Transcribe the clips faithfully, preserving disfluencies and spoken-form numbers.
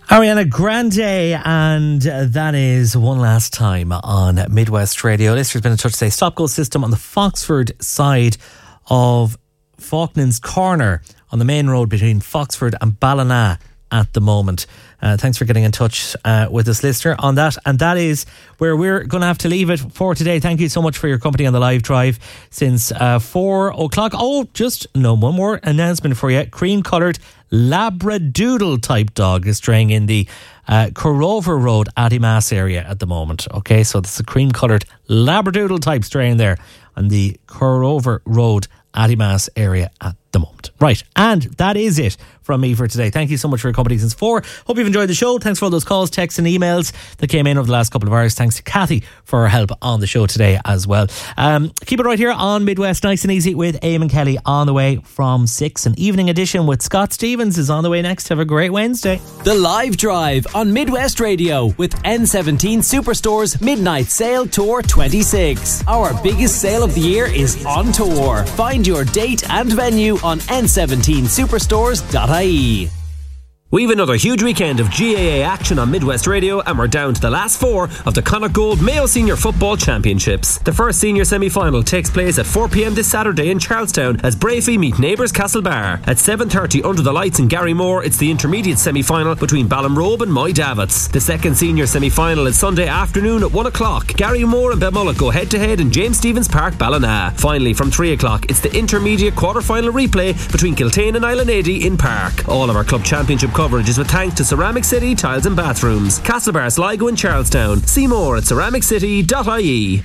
Ariana Grande, and that is One Last Time on Midwest Radio. Listeners been in touch today. Stop Go system on the Foxford side of Falklands Corner on the main road between Foxford and Ballina at the moment. Uh, thanks for getting in touch uh, with us, listener, on that. And that is where we're going to have to leave it for today. Thank you so much for your company on the live drive since uh, four o'clock. Oh, just no one more announcement for you. Cream coloured Labradoodle type dog is straying in the uh, Corover Road Addymass area at the moment. Okay, so this is a cream coloured Labradoodle type straying there on the Corover Road Addymass area at the moment. Right, and that is it from me for today. Thank you so much for your company since four. Hope you've enjoyed the show. Thanks for all those calls, texts and emails that came in over the last couple of hours. Thanks to Kathy for her help on the show today as well. Um, keep it right here on Midwest Nice and Easy with Eamon Kelly on the way from six. An evening edition with Scott Stevens is on the way next. Have a great Wednesday. The Live Drive on Midwest Radio with N seventeen Superstore's Midnight Sale Tour twenty-six. Our biggest sale of the year is on tour. Find your date and venue on N seventeen superstores dot I E. We've another huge weekend of G A A action on Midwest Radio, and we're down to the last four of the Connacht Gold Mayo Senior Football Championships. The first senior semi-final takes place at four p m this Saturday in Charlestown as Brafey meet neighbours Castlebar. At seven thirty under the lights in Garrymore, it's the intermediate semi-final between Ballinrobe and Moy Davits. The second senior semi-final is Sunday afternoon at one o'clock. Garrymore and Belmullet go head-to-head in James Stephens Park, Ballina. Finally, from three o'clock, it's the intermediate quarter-final replay between Kiltane and Islandady in Park. All of our club championship coverage is with thanks to Ceramic City Tiles and Bathrooms, Castlebar, Sligo and Charlestown. See more at ceramic city dot I E.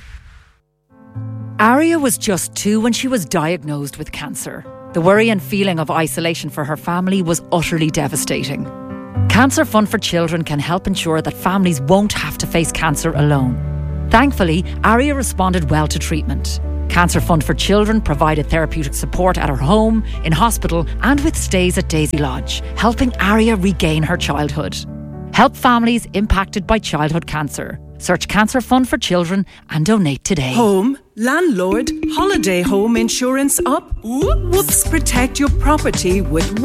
Aria was just two when she was diagnosed with cancer. The worry and feeling of isolation for her family was utterly devastating. Cancer Fund for Children can help ensure that families won't have to face cancer alone. Thankfully, Aria responded well to treatment. Cancer Fund for Children provided therapeutic support at her home, in hospital and with stays at Daisy Lodge, helping Aria regain her childhood. Help families impacted by childhood cancer. Search Cancer Fund for Children and donate today. Home, landlord, holiday home insurance up. Whoops, protect your property with